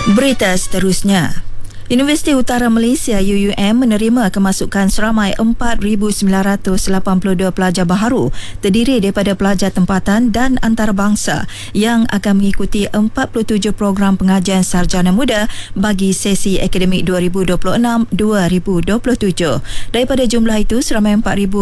Berita seterusnya. Universiti Utara Malaysia UUM menerima kemasukan seramai 4,982 pelajar baharu terdiri daripada pelajar tempatan dan antarabangsa yang akan mengikuti 47 program pengajian sarjana muda bagi sesi akademik 2026-2027. Daripada jumlah itu, seramai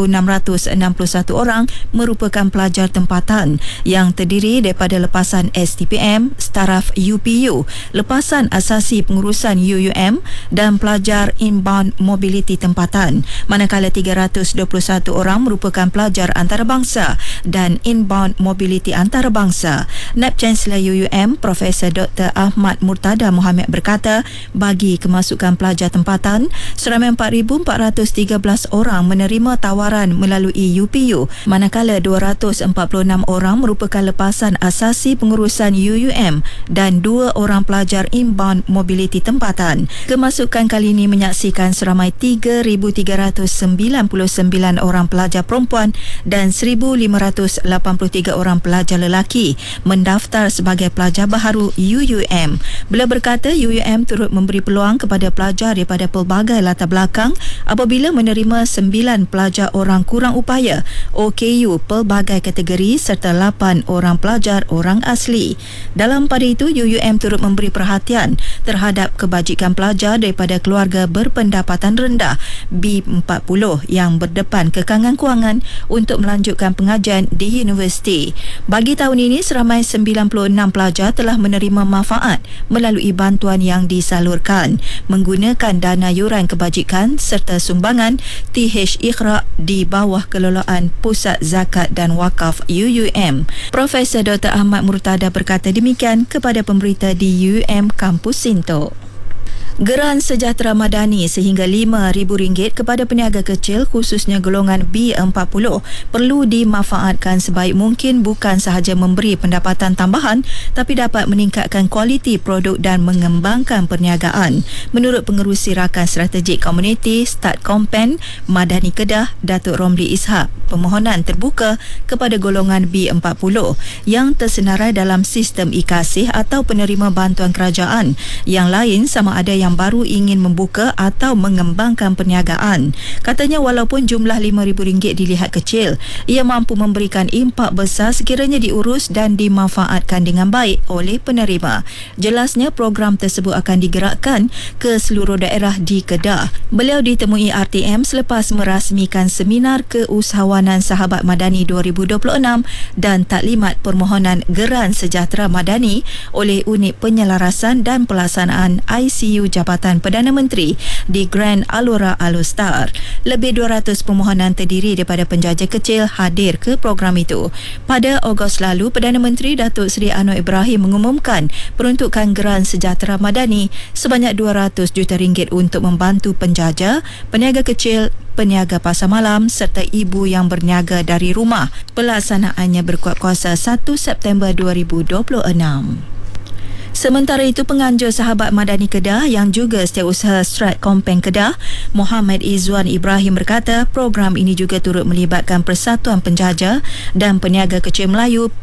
4,661 orang merupakan pelajar tempatan yang terdiri daripada lepasan STPM, Staraf UPU, lepasan asasi pengurusan UUM dan pelajar inbound mobility tempatan, manakala 321 orang merupakan pelajar antarabangsa dan inbound mobility antarabangsa. Naib Chancellor UUM Profesor Dr. Ahmad Murtada Mohamed berkata, bagi kemasukan pelajar tempatan, seramai 4,413 orang menerima tawaran melalui UPU, manakala 246 orang merupakan lepasan asasi pengurusan UUM dan 2 orang pelajar inbound mobility tempatan. Kemasukan kali ini menyaksikan seramai 3,399 orang pelajar perempuan dan 1,583 orang pelajar lelaki mendaftar sebagai pelajar baharu UUM. Beliau berkata UUM turut memberi peluang kepada pelajar daripada pelbagai latar belakang apabila menerima 9 pelajar orang kurang upaya OKU pelbagai kategori serta 8 orang pelajar orang asli. Dalam pada itu, UUM turut memberi perhatian terhadap kebajikan pelajar daripada keluarga berpendapatan rendah B40 yang berdepan kekangan kewangan untuk melanjutkan pengajian di universiti. Bagi tahun ini, seramai 96 pelajar telah menerima manfaat melalui bantuan yang disalurkan menggunakan dana yuran kebajikan serta sumbangan TH Ikhra di bawah kelolaan Pusat Zakat dan Wakaf UUM. Profesor Dr. Ahmad Murtada berkata demikian kepada pemberita di UUM Kampus Sintok. Geran sejahtera madani sehingga RM5,000 kepada peniaga kecil khususnya golongan B40 perlu dimanfaatkan sebaik mungkin, bukan sahaja memberi pendapatan tambahan tapi dapat meningkatkan kualiti produk dan mengembangkan perniagaan. Menurut Pengerusi Rakan Strategik Komuniti Start Kompen Madani Kedah, Datuk Romli Ishak, permohonan terbuka kepada golongan B40 yang tersenarai dalam sistem e-kasih atau penerima bantuan kerajaan yang lain sama ada yang baru ingin membuka atau mengembangkan perniagaan. Katanya walaupun jumlah RM5,000 dilihat kecil, ia mampu memberikan impak besar sekiranya diurus dan dimanfaatkan dengan baik oleh penerima. Jelasnya program tersebut akan digerakkan ke seluruh daerah di Kedah. Beliau ditemui RTM selepas merasmikan Seminar Keusahawanan Sahabat Madani 2026 dan taklimat permohonan Geran Sejahtera Madani oleh Unit Penyelarasan dan Pelaksanaan ICU Jabatan Perdana Menteri di Grand Alura Alustar. Lebih 200 permohonan terdiri daripada penjaja kecil hadir ke program itu. Pada Ogos lalu, Perdana Menteri Datuk Seri Anwar Ibrahim mengumumkan peruntukan Geran Sejahtera Madani sebanyak RM200 juta untuk membantu penjaja, peniaga kecil, peniaga pasar malam serta ibu yang berniaga dari rumah. Pelaksanaannya berkuat kuasa 1 September 2026. Sementara itu, penganjur Sahabat Madani Kedah yang juga setiausaha Strat Kompen Kedah, Muhammad Izzuan Ibrahim berkata program ini juga turut melibatkan Persatuan Penjaja dan Peniaga Kecil Melayu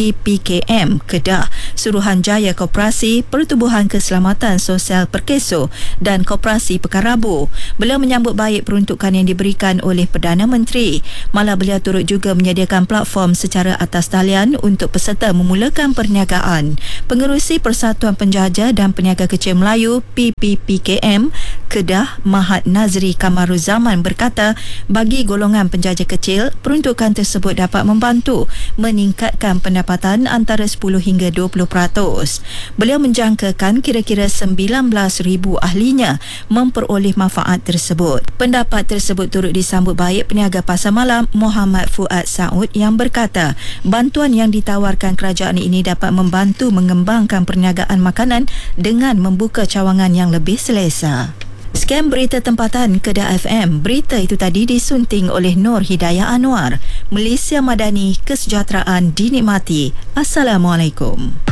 PPPKM Kedah, Suruhanjaya Koperasi Pertubuhan Keselamatan Sosial Perkeso dan Koperasi Pekarabu. Beliau menyambut baik peruntukan yang diberikan oleh Perdana Menteri. Malah beliau turut juga menyediakan platform secara atas talian untuk peserta memulakan perniagaan. Pengerusi Persatuan Penjaja dan Peniaga Kecil Melayu PPPKM Kedah, Mahat Nazri Kamaruzaman berkata bagi golongan penjaja kecil, peruntukan tersebut dapat membantu meningkatkan pendapatan antara 10 hingga 20%. Beliau menjangkakan kira-kira 19,000 ahlinya memperoleh manfaat tersebut. Pendapat tersebut turut disambut baik peniaga pasar malam Muhammad Fuad Saud yang berkata bantuan yang ditawarkan kerajaan ini dapat membantu mengembangkan perniagaan makanan dengan membuka cawangan yang lebih selesa. Sekian berita tempatan Kedah FM. Berita itu tadi disunting oleh Nur Hidayah Anwar. Malaysia Madani, kesejahteraan dinikmati. Assalamualaikum.